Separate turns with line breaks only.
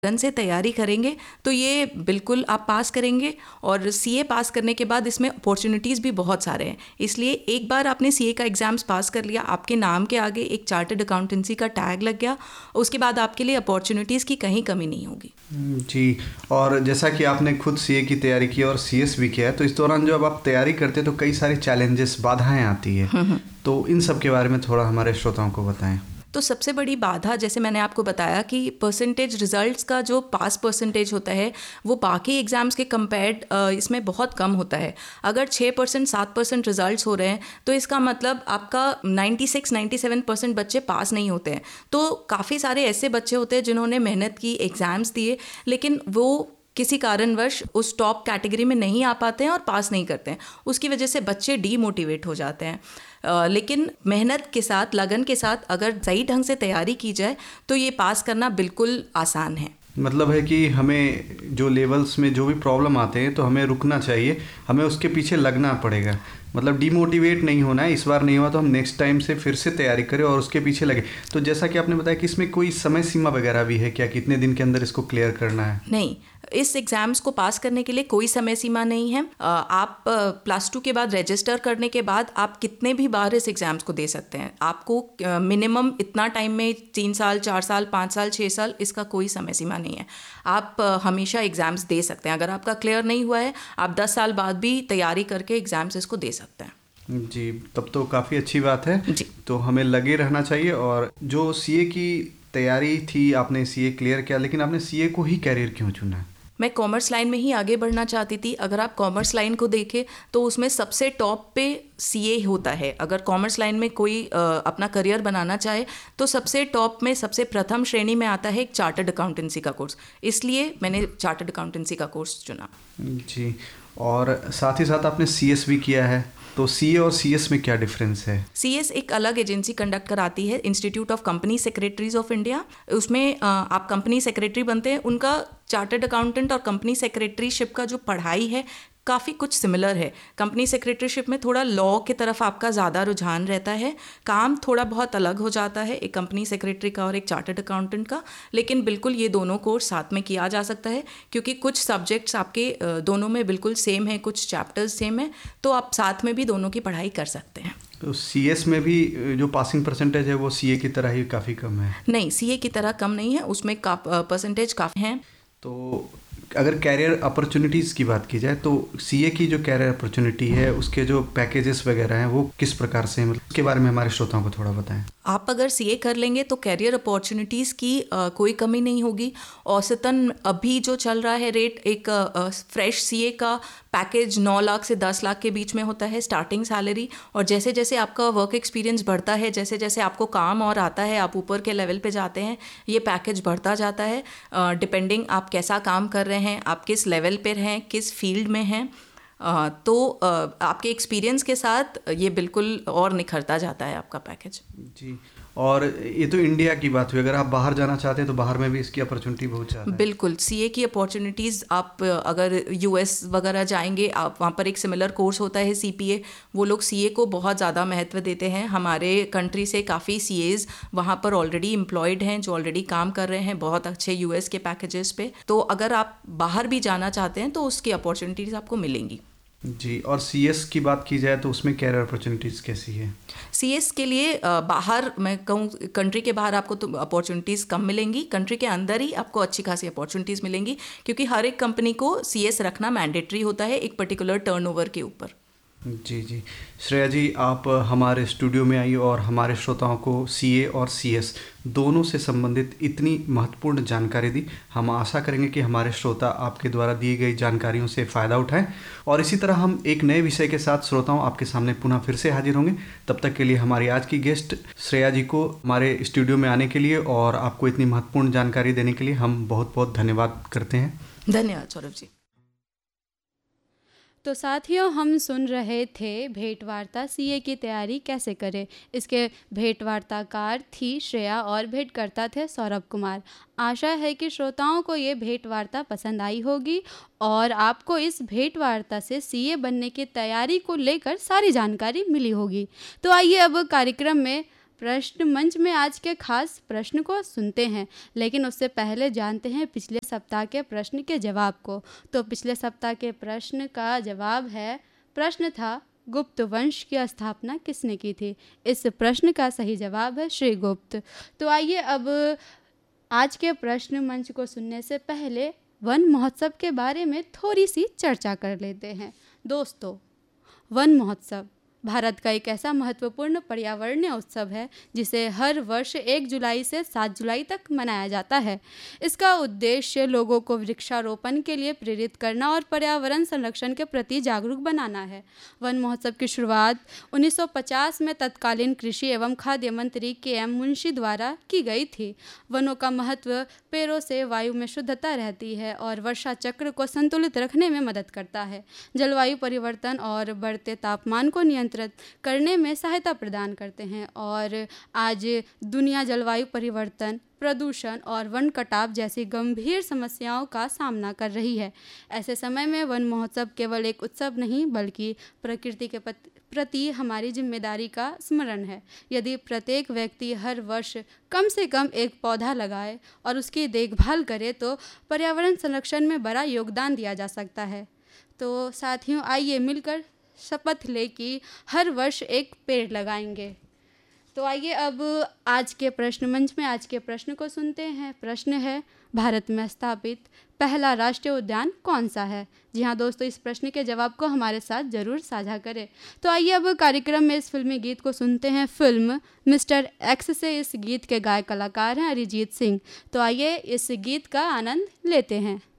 लगन से तैयारी करेंगे तो ये बिल्कुल आप पास करेंगे। और सीए पास करने के बाद इसमें अपॉर्चुनिटीज़ भी बहुत सारे हैं, इसलिए एक बार आपने सीए का एग्ज़ाम्स पास कर लिया, आपके नाम के आगे एक चार्टर्ड अकाउंटेंसी का टैग लग गया, उसके बाद आपके लिए अपॉर्चुनिटीज़ की कहीं कमी नहीं होगी।
जी, और जैसा कि आपने खुद सीए की तैयारी की और सीएस भी किया है, तो इस दौरान जब आप तैयारी करते हैं तो कई सारे चैलेंजेस, बाधाएं आती है, तो इन सब के बारे में थोड़ा हमारे श्रोताओं को बताएं।
तो सबसे बड़ी बाधा, जैसे मैंने आपको बताया कि परसेंटेज रिजल्ट्स का जो पास परसेंटेज होता है वो बाकी एग्ज़ाम्स के कंपेयर्ड इसमें बहुत कम होता है। अगर 6% 7% रिजल्ट्स हो रहे हैं तो इसका मतलब आपका 96-97% बच्चे पास नहीं होते हैं। तो काफ़ी सारे ऐसे बच्चे होते हैं जिन्होंने मेहनत की, एग्ज़ाम्स दिए, लेकिन वो किसी कारणवश उस टॉप कैटेगरी में नहीं आ पाते हैं और पास नहीं करते हैं। उसकी वजह से बच्चे डीमोटिवेट हो जाते हैं। लेकिन मेहनत के साथ, लगन के साथ अगर सही ढंग से तैयारी की जाए तो ये पास करना बिल्कुल आसान है।
मतलब है कि हमें जो लेवल्स में जो भी प्रॉब्लम आते हैं तो हमें रुकना चाहिए, हमें उसके पीछे लगना पड़ेगा, मतलब डिमोटिवेट नहीं होना है। इस बार नहीं हुआ तो हम नेक्स्ट टाइम से फिर से तैयारी करें और उसके पीछे लगे। तो जैसा कि आपने बताया कि इसमें कोई समय सीमा वगैरह भी है क्या, कितने दिन के अंदर इसको क्लियर करना है?
नहीं, इस एग्ज़ाम्स को पास करने के लिए कोई समय सीमा नहीं है। आप +2 के बाद रजिस्टर करने के बाद आप कितने भी बार इस एग्ज़ाम्स को दे सकते हैं। आपको मिनिमम इतना टाइम में 3 साल, 4 साल, 5 साल, 6 साल, इसका कोई समय सीमा नहीं है। आप हमेशा एग्ज़ाम्स दे सकते हैं। अगर आपका क्लियर नहीं हुआ है, आप 10 साल बाद भी तैयारी करके एग्ज़ाम्स इसको दे सकते हैं।
जी, तब तो काफ़ी अच्छी बात है
जी।
तो हमें लगे रहना चाहिए। और जो सीए की तैयारी थी, आपने सीए क्लियर किया, लेकिन आपने सीए को ही कैरियर क्यों चुना?
मैं कॉमर्स लाइन में ही आगे बढ़ना चाहती थी। अगर आप कॉमर्स लाइन को देखें तो उसमें सबसे टॉप पे सीए होता है। अगर कॉमर्स लाइन में कोई अपना करियर बनाना चाहे तो सबसे टॉप में, सबसे प्रथम श्रेणी में आता है एक चार्टर्ड अकाउंटेंसी का कोर्स, इसलिए मैंने चार्टर्ड अकाउंटेंसी का कोर्स चुना।
जी, और साथ ही साथ आपने सीएस भी किया है, तो सीए और सीएस में क्या डिफरेंस है?
सीएस एक अलग एजेंसी कंडक्ट कराती है, institute of company secretaries of India. उसमें आप कंपनी सेक्रेटरी बनते हैं। उनका चार्टर्ड अकाउंटेंट और कंपनी सेक्रेटरीशिप का जो पढ़ाई है काफ़ी कुछ सिमिलर है। कंपनी सेक्रेटरीशिप में थोड़ा लॉ की तरफ आपका ज़्यादा रुझान रहता है, काम थोड़ा बहुत अलग हो जाता है एक कंपनी सेक्रेटरी का और एक चार्टर्ड अकाउंटेंट का, लेकिन बिल्कुल ये दोनों कोर्स साथ में किया जा सकता है क्योंकि कुछ सब्जेक्ट्स आपके दोनों में बिल्कुल सेम है, कुछ चैप्टर्स सेम है, तो आप साथ में भी दोनों की पढ़ाई कर सकते हैं।
तो सीएस में भी जो पासिंग परसेंटेज है वो सीए की तरह ही काफ़ी कम है?
नहीं, सीए की तरह कम नहीं है, उसमें परसेंटेज काफ़ी हैं।
तो अगर कैरियर अपॉर्चुनिटीज़ की बात की जाए तो सीए की जो कैरियर अपॉर्चुनिटी है उसके जो पैकेजेस वगैरह हैं वो किस प्रकार से हैं, मतलब उसके बारे में हमारे श्रोताओं को थोड़ा बताएं।
आप अगर सीए कर लेंगे तो कैरियर अपॉर्चुनिटीज़ की कोई कमी नहीं होगी। औसतन अभी जो चल रहा है रेट, एक फ्रेश सीए का पैकेज 9 लाख से 10 लाख के बीच में होता है स्टार्टिंग सैलरी। और जैसे जैसे आपका वर्क एक्सपीरियंस बढ़ता है, जैसे जैसे आपको काम और आता है, आप ऊपर के लेवल पे जाते हैं, ये पैकेज बढ़ता जाता है डिपेंडिंग आप कैसा काम कर रहे हैं, आप किस लेवल पर हैं, किस फील्ड में हैं। तो आपके एक्सपीरियंस के साथ ये बिल्कुल और निखरता जाता है आपका पैकेज।
जी, और ये तो इंडिया की बात हुई, अगर आप बाहर जाना चाहते हैं तो बाहर में भी इसकी अपॉर्चुनिटी बहुत ज़्यादा है।
बिल्कुल, सीए की अपॉर्चुनिटीज़, आप अगर यूएस वगैरह जाएंगे, आप वहाँ पर एक सिमिलर कोर्स होता है सीपीए, वो लोग सीए को बहुत ज़्यादा महत्व देते हैं। हमारे कंट्री से काफ़ी सीएज वहाँ पर ऑलरेडी एम्प्लॉयड हैं जो ऑलरेडी काम कर रहे हैं बहुत अच्छे यूएस के पैकेजेस पे। तो अगर आप बाहर भी जाना चाहते हैं तो उसकी अपॉर्चुनिटीज़ आपको मिलेंगी।
जी, और सीएस की बात की जाए तो उसमें कैरियर अपॉर्चुनिटीज़ कैसी है?
सीएस के लिए बाहर, मैं कहूँ कंट्री के बाहर आपको तो अपॉर्चुनिटीज़ कम मिलेंगी, कंट्री के अंदर ही आपको अच्छी खासी अपॉर्चुनिटीज़ मिलेंगी क्योंकि हर एक कंपनी को सीएस रखना मैंडेटरी होता है एक पर्टिकुलर टर्नओवर के ऊपर।
जी जी, श्रेया जी, आप हमारे स्टूडियो में आई और हमारे श्रोताओं को सीए और सीएस दोनों से संबंधित इतनी महत्वपूर्ण जानकारी दी। हम आशा करेंगे कि हमारे श्रोता आपके द्वारा दी गई जानकारियों से फ़ायदा उठाएं और इसी तरह हम एक नए विषय के साथ श्रोताओं आपके सामने पुनः फिर से हाजिर होंगे। तब तक के लिए हमारी आज की गेस्ट श्रेया जी को हमारे स्टूडियो में आने के लिए और आपको इतनी महत्वपूर्ण जानकारी देने के लिए हम बहुत बहुत धन्यवाद करते हैं।
धन्यवाद सौरभ जी।
तो साथियों, हम सुन रहे थे भेंटवार्ता सीए की तैयारी कैसे करें। इसके भेंटवार्ताकार थी श्रेया और भेंटकर्ता थे सौरभ कुमार। आशा है कि श्रोताओं को ये भेंटवार्ता पसंद आई होगी और आपको इस भेंटवार्ता से सीए बनने की तैयारी को लेकर सारी जानकारी मिली होगी। तो आइए अब कार्यक्रम में प्रश्न मंच में आज के खास प्रश्न को सुनते हैं, लेकिन उससे पहले जानते हैं पिछले सप्ताह के प्रश्न के जवाब को। तो पिछले सप्ताह के प्रश्न का जवाब है, प्रश्न था गुप्त वंश की स्थापना किसने की थी। इस प्रश्न का सही जवाब है श्री गुप्त। तो आइए अब आज के प्रश्न मंच को सुनने से पहले वन महोत्सव के बारे में थोड़ी सी चर्चा कर लेते हैं। दोस्तों, वन महोत्सव भारत का एक ऐसा महत्वपूर्ण पर्यावरणीय उत्सव है जिसे हर वर्ष 1 जुलाई से 7 जुलाई तक मनाया जाता है। इसका उद्देश्य लोगों को वृक्षारोपण के लिए प्रेरित करना और पर्यावरण संरक्षण के प्रति जागरूक बनाना है। वन महोत्सव की शुरुआत 1950 में तत्कालीन कृषि एवं खाद्य मंत्री के.एम. मुंशी द्वारा की गई थी। वनों का महत्व पेड़ों से वायु में शुद्धता रहती है और वर्षा चक्र को संतुलित रखने में मदद करता है। जलवायु परिवर्तन और बढ़ते तापमान को नियंत्रित करने में सहायता प्रदान करते हैं और आज दुनिया जलवायु परिवर्तन, प्रदूषण और वन कटाव जैसी गंभीर समस्याओं का सामना कर रही है। ऐसे समय में वन महोत्सव केवल एक उत्सव नहीं बल्कि प्रकृति के प्रति हमारी जिम्मेदारी का स्मरण है। यदि प्रत्येक व्यक्ति हर वर्ष कम से कम एक पौधा लगाए और उसकी देखभाल करे तो पर्यावरण संरक्षण में बड़ा योगदान दिया जा सकता है। तो साथियों, आइए मिलकर शपथ ले कि हर वर्ष एक पेड़ लगाएंगे। तो आइए अब आज के प्रश्न मंच में आज के प्रश्न को सुनते हैं। प्रश्न है, भारत में स्थापित पहला राष्ट्रीय उद्यान कौन सा है। जी हाँ दोस्तों, इस प्रश्न के जवाब को हमारे साथ ज़रूर साझा करें। तो आइए अब कार्यक्रम में इस फिल्मी गीत को सुनते हैं। फिल्म मिस्टर एक्स से इस गीत के गायक कलाकार हैं अरिजीत सिंह। तो आइए इस गीत का आनंद लेते हैं।